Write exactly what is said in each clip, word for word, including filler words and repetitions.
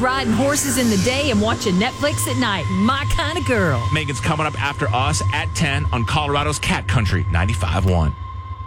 riding horses in the day and watching Netflix at night. My kind of girl. Megan's coming up after us at ten on Colorado's Cat Country ninety-five point one.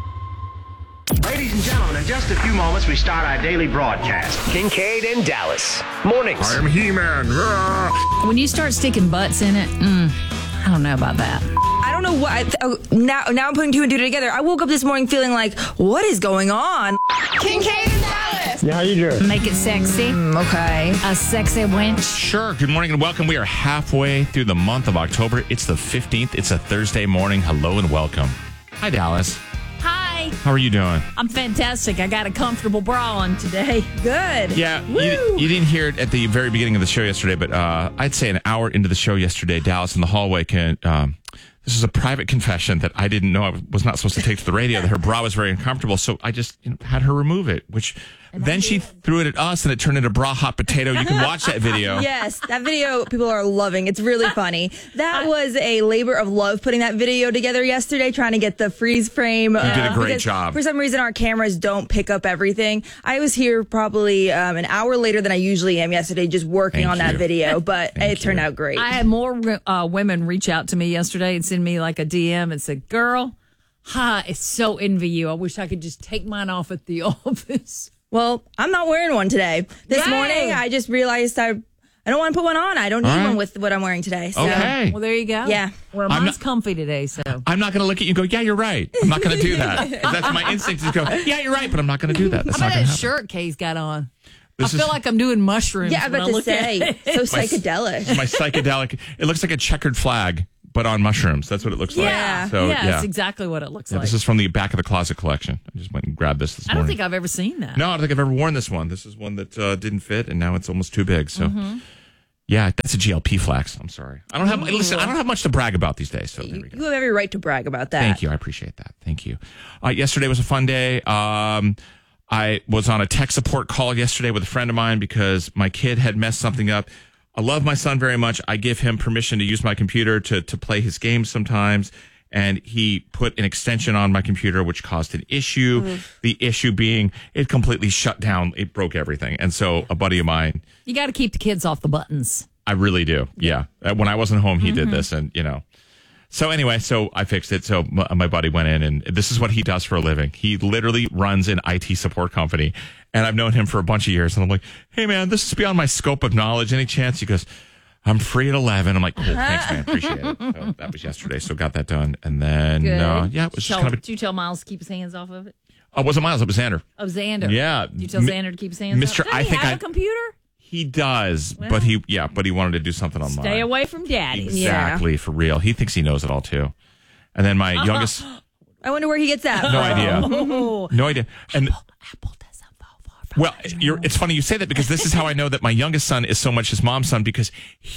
Ladies and gentlemen, in just a few moments, we start our daily broadcast. Kincaid and Dallas. Mornings. I am He-Man. When you start sticking butts in it, mm, I don't know about that. I don't know what. I th- oh, now, now I'm putting two and two together. I woke up this morning feeling like, what is going on? Kincaid and Dallas. Yeah, how you doing? Make it sexy. Mm, okay. A sexy wench. Sure. Good morning and welcome. We are halfway through the month of October. It's the fifteenth. It's a Thursday morning. Hello and welcome. Hi, Dallas. Hi. How are you doing? I'm fantastic. I got a comfortable bra on today. Good. Yeah, you, you didn't hear it at the very beginning of the show yesterday, but uh, I'd say an hour into the show yesterday, Dallas in the hallway can... Um, This is a private confession that I didn't know I was not supposed to take to the radio, that her bra was very uncomfortable. So I just you know, had her remove it, which and then she threw it at us and it turned into bra hot potato. You can watch that video. Yes, that video people are loving. It's really funny. That was a labor of love putting that video together yesterday, trying to get the freeze frame. You did a great because job. For some reason, our cameras don't pick up everything. I was here probably um, an hour later than I usually am yesterday, just working Thank on you. that video, but Thank it turned you. out great. I had more uh, women reach out to me yesterday and send me like a D M and said, girl, hi, I so envy you. I wish I could just take mine off at the office. Well, I'm not wearing one today. This Yay. morning, I just realized I I don't want to put one on. I don't need All right. one with what I'm wearing today. So. Okay. Well, there you go. Yeah. Well, I'm mine's not- comfy today, so. I'm not going to look at you and go, yeah, you're right. I'm not going to do that. 'Cause that's my instinct is to go, yeah, you're right, but I'm not going to do that. That's How not about going to that happen. shirt Kay's got on? This I feel is- like I'm doing mushrooms. Yeah, I'm when about I to look at say, it. so psychedelic. My psychedelic, it looks like a checkered flag, but on mushrooms. That's what it looks like. Yeah, So, yeah, yeah. that's exactly what it looks Yeah, like. this is from the back of the closet collection. I just went and grabbed this this I don't morning. think I've ever seen that. No, I don't think I've ever worn this one. This is one that uh, didn't fit, and now it's almost too big. So, Mm-hmm. yeah, that's a G L P flex. I'm sorry. I don't have. Listen, I don't have much to brag about these days. So there we go. You have every right to brag about that. Thank you. I appreciate that. Thank you. Uh, yesterday was a fun day. Um, I was on a tech support call yesterday with a friend of mine because my kid had messed something up. I love my son very much. I give him permission to use my computer to to play his games sometimes. And he put an extension on my computer, which caused an issue. Mm. The issue being it completely shut down. It broke everything. And so a buddy of mine. You got to keep the kids off the buttons. I really do. Yeah. Uh, When I wasn't home, he mm-hmm. did this. And, you know. So anyway, so I fixed it. So my, my buddy went in, and this is what he does for a living. He literally runs an I T support company. And I've known him for a bunch of years. And I'm like, hey, man, this is beyond my scope of knowledge. Any chance? He goes, I'm free at eleven. I'm like, cool, thanks, man. Appreciate it. So that was yesterday. So got that done. And then, uh, yeah, it was tell, just kind of a. Did you tell Miles to keep his hands off of it? Oh, it wasn't Miles. It was Xander. Oh, Xander. Yeah. Did you tell Mi- Xander to keep his hands Mister off? Does I he think have I- a computer? He does, Well, but he, yeah, but he wanted to do something on mine. Stay away from daddies. Exactly, for real. He thinks he knows it all, too. And then my youngest. I wonder where he gets that. No idea. Oh. No idea. And Apple doesn't fall far from well, you're, it's funny you say that because this is how I know that my youngest son is so much his mom's son, because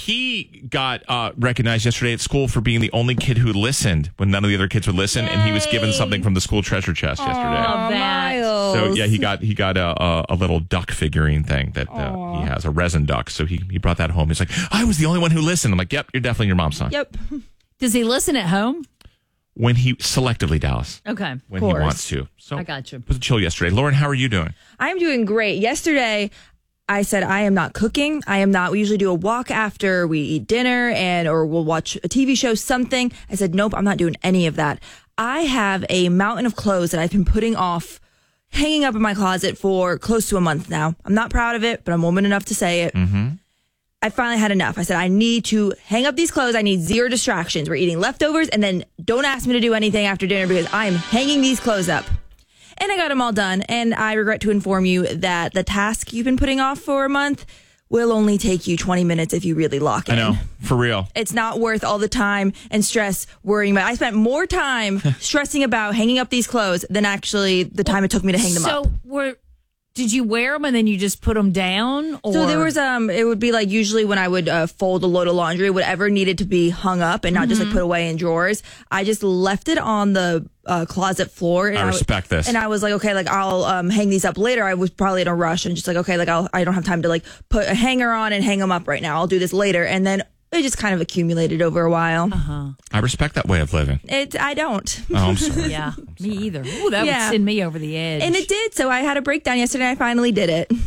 he got uh, recognized yesterday at school for being the only kid who listened when none of the other kids would listen, and he was given something from the school treasure chest yesterday. Love that. So yeah, he got he got a, a, a little duck figurine thing that uh, he has, a resin duck. So he, he brought that home. He's like, I was the only one who listened. I'm like, yep, you're definitely your mom's son. Yep. Does he listen at home? When he selectively, Dallas. Okay. When he course. wants to. So I got you. It was a chill yesterday. Lauren, how are you doing? I'm doing great. Yesterday, I said I am not cooking. I am not. We usually do a walk after we eat dinner and or we'll watch a T V show, something. I said, nope, I'm not doing any of that. I have a mountain of clothes that I've been putting off, hanging up in my closet for close to a month now. I'm not proud of it, but I'm woman enough to say it. Mm-hmm. I finally had enough. I said, I need to hang up these clothes. I need zero distractions. We're eating leftovers, and then don't ask me to do anything after dinner because I'm hanging these clothes up. And I got them all done. And I regret to inform you that the task you've been putting off for a month will only take you twenty minutes if you really lock in. I know, for real. It's not worth all the time and stress worrying about. I spent more time stressing about hanging up these clothes than actually the time it took me to hang them so up. were did you wear them and then you just put them down? Or? So there was um, it would be like usually when I would uh, fold a load of laundry, whatever needed to be hung up and not just like put away in drawers. I just left it on the uh, closet floor. And I respect w- this. And I was like, okay, like I'll um, hang these up later. I was probably in a rush and just like, okay, like I'll, I don't have time to like put a hanger on and hang them up right now. I'll do this later. And then it just kind of accumulated over a while. Uh-huh. I respect that way of living. It, I don't. Oh, I'm sorry. Yeah, me either. Ooh, that Yeah. would send me over the edge. And it did. So I had a breakdown yesterday. I finally did it.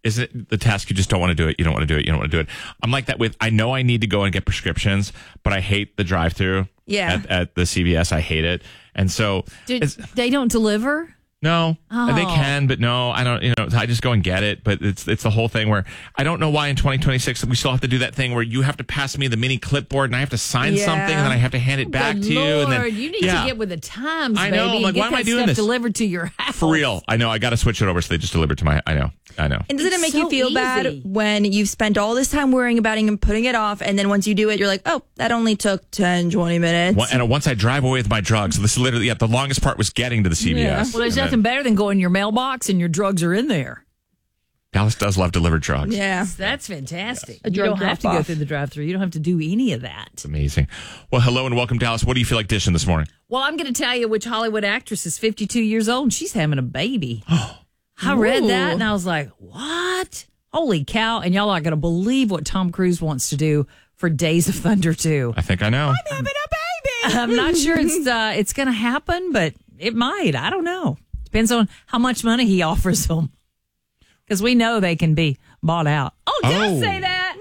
isn't it the task? You just don't want to do it. You don't want to do it. You don't want to do it. I'm like that with, I know I need to go and get prescriptions, but I hate the drive-through Yeah. at, at the C V S. I hate it. And so Did, it's, they don't deliver? no, Oh. they can, but no, I don't, you know, I just go and get it. But it's, it's the whole thing where I don't know why in twenty twenty-six we still have to do that thing where you have to pass me the mini clipboard and I have to sign Yeah. something and then I have to hand it back Good to you. Lord, And then, you need yeah. to get with the times, I baby. know, I'm and like, get why am I that doing stuff this? delivered to your house. For real. I know. I got to switch it over so they just deliver it to my, I know. I know. And doesn't It's it make so you feel easy. bad when you've spent all this time worrying about it and putting it off, and then once you do it, you're like, oh, that only took ten, twenty minutes. One- And once I drive away with my drugs, this is literally, yeah, the longest part was getting to the C V S. Well, there's And nothing then- better than going in your mailbox and your drugs are in there. Dallas does love delivered drugs. Yeah. That's fantastic. A You drug don't have to go drop-off. through the drive-through. You don't have to do any of that. It's amazing. Well, hello and welcome, Dallas. What do you feel like dishing this morning? Well, I'm going to tell you which Hollywood actress is fifty-two years old and she's having a baby. I read that and I was like, what? Holy cow. And y'all aren't going to believe what Tom Cruise wants to do for Days of Thunder two. I think I know. Having a baby. I'm not sure it's uh, it's going to happen, but it might. I don't know. Depends on how much money he offers them. Because we know they can be bought out. Oh, did I Oh. say that?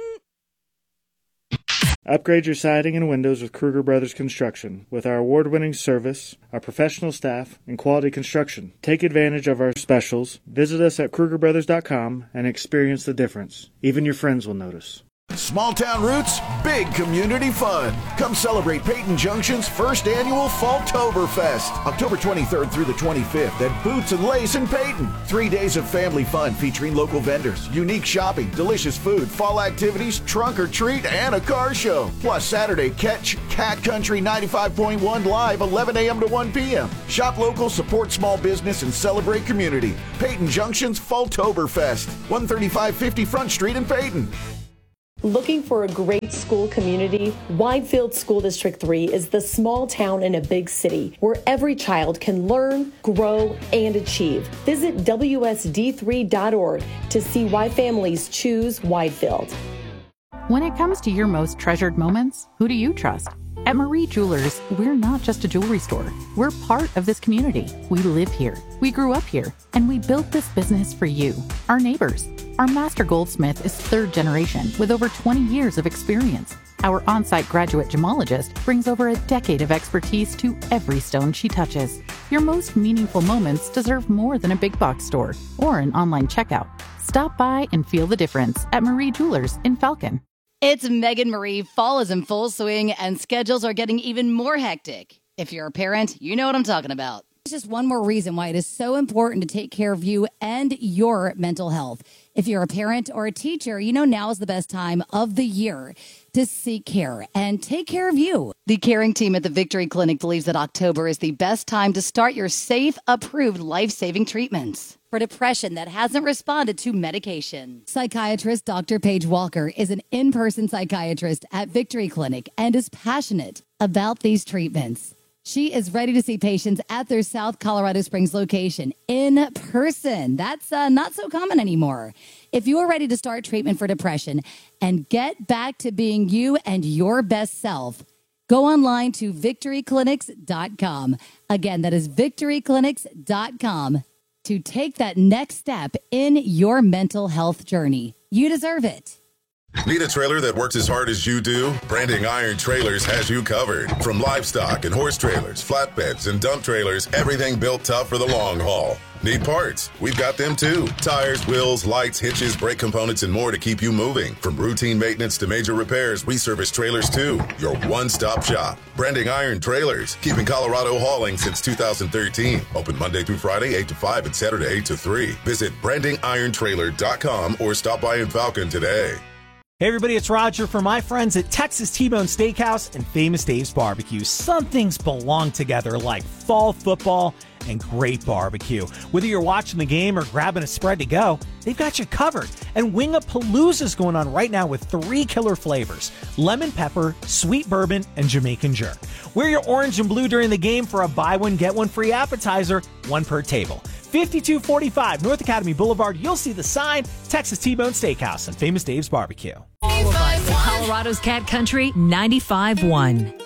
Upgrade your siding and windows with Kruger Brothers Construction. With our award-winning service, our professional staff, and quality construction. Take advantage of our specials. Visit us at Kruger Brothers dot com and experience the difference. Even your friends will notice. Small town roots, big community fun. Come celebrate Peyton Junction's first annual Falltoberfest, October twenty-third through the twenty-fifth at Boots and Lace in Peyton. Three days of family fun featuring local vendors, unique shopping, delicious food, fall activities, trunk or treat, and a car show. Plus Saturday, catch Cat Country ninety-five point one live eleven a.m. to one p.m. Shop local, support small business, and celebrate community. Peyton Junction's Falltoberfest, one thirty-five fifty Front Street in Peyton. Looking for a great school community? Widefield School District three is the small town in a big city where every child can learn, grow, and achieve. Visit W S D three dot org to see why families choose Widefield. When it comes to your most treasured moments, who do you trust? At Marie Jewelers, we're not just a jewelry store. We're part of this community. We live here. We grew up here. And we built this business for you, our neighbors. Our master goldsmith is third generation with over twenty years of experience. Our on-site graduate gemologist brings over a decade of expertise to every stone she touches. Your most meaningful moments deserve more than a big box store or an online checkout. Stop by and feel the difference at Marie Jewelers in Falcon. It's Megan Marie. Fall is in full swing and schedules are getting even more hectic. If you're a parent, you know what I'm talking about. It's just one more reason why it is so important to take care of you and your mental health. If you're a parent or a teacher, you know now is the best time of the year to seek care and take care of you. The caring team at the Victory Clinic believes that October is the best time to start your safe, approved, life-saving treatments for depression that hasn't responded to medication. Psychiatrist Doctor Paige Walker is an in-person psychiatrist at Victory Clinic and is passionate about these treatments. She is ready to see patients at their South Colorado Springs location in person. That's uh, not so common anymore. If you are ready to start treatment for depression and get back to being you and your best self, go online to victory clinics dot com. Again, that is victory clinics dot com to take that next step in your mental health journey. You deserve it. Need a trailer that works as hard as you do? Branding Iron Trailers has you covered. From livestock and horse trailers, flatbeds, and dump trailers, everything built tough for the long haul. Need parts? We've got them too. Tires, wheels, lights, hitches, brake components, and more to keep you moving. From routine maintenance to major repairs, we service trailers too. Your one-stop shop. Branding Iron Trailers, keeping Colorado hauling since two thousand thirteen. Open Monday through Friday, eight to five, and Saturday, eight to three. Visit branding iron trailer dot com or stop by in Falcon today. Hey everybody, it's Roger for my friends at Texas T-Bone Steakhouse and Famous Dave's Barbecue. Some things belong together like fall football and great barbecue. Whether you're watching the game or grabbing a spread to go, they've got you covered. And Wing-A-Palooza's going on right now with three killer flavors: lemon pepper, sweet bourbon, and Jamaican jerk. Wear your orange and blue during the game for a buy one, get one free appetizer, one per table. fifty-two forty-five North Academy Boulevard. You'll see the sign, Texas T-Bone Steakhouse and Famous Dave's Barbecue. Colorado's Cat Country ninety-five point one.